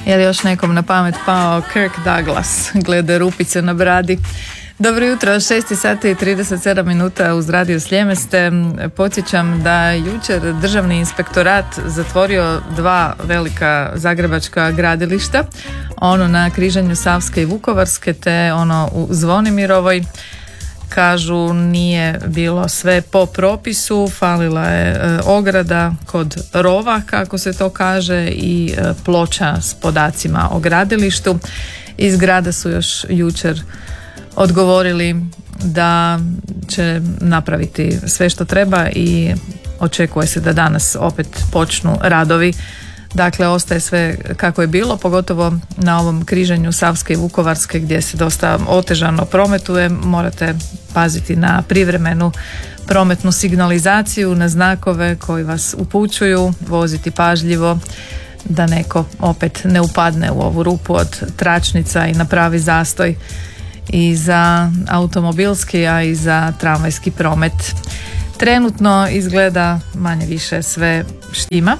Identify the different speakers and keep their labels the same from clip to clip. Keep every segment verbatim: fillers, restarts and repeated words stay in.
Speaker 1: Je li još nekom na pamet pao Kirk Douglas glede rupice na bradi? Dobro jutro, šest sati i trideset sedam minuta uz Radio Sljemeste. Podsjećam da jučer Državni inspektorat zatvorio dva velika zagrebačka gradilišta, ono na križanju Savske i Vukovarske te ono u Zvonimirovoj. Kažu nije bilo sve po propisu, falila je e, ograda kod rova, kako se to kaže, i e, ploča s podacima o gradilištu. Iz grada su još jučer odgovorili da će napraviti sve što treba i očekuje se da danas opet počnu radovi. Dakle, ostaje sve kako je bilo, pogotovo na ovom križanju Savske i Vukovarske gdje se dosta otežano prometuje. Morate paziti na privremenu prometnu signalizaciju, na znakove koji vas upućuju, voziti pažljivo da neko opet ne upadne u ovu rupu od tračnica i napravi zastoj i za automobilski, a i za tramvajski promet. Trenutno izgleda manje više sve štima.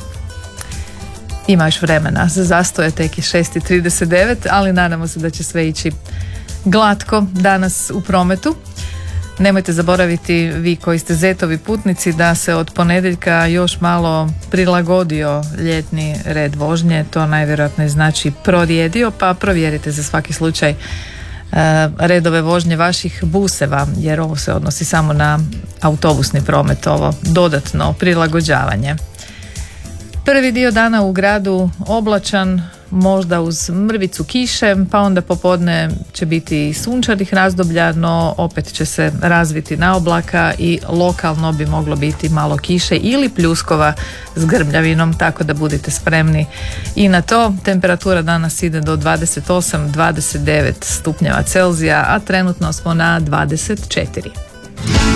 Speaker 1: Ima još vremena za zastoje, tek je šest i trideset devet, ali nadamo se da će sve ići glatko danas u prometu. Nemojte zaboraviti, vi koji ste zetovi putnici, da se od ponedjeljka još malo prilagodio ljetni red vožnje. To najvjerojatnije znači prorijedio, pa provjerite za svaki slučaj e, redove vožnje vaših buseva, jer ovo se odnosi samo na autobusni promet, ovo dodatno prilagođavanje. Prvi dio dana u gradu oblačan, možda uz mrvicu kiše, pa onda popodne će biti i sunčanih razdoblja, no opet će se razviti na oblaka i lokalno bi moglo biti malo kiše ili pljuskova s grmljavinom, tako da budite spremni i na to. Temperatura danas ide do dvadeset osam do dvadeset devet stupnjeva Celzija, a trenutno smo na dvadeset četiri.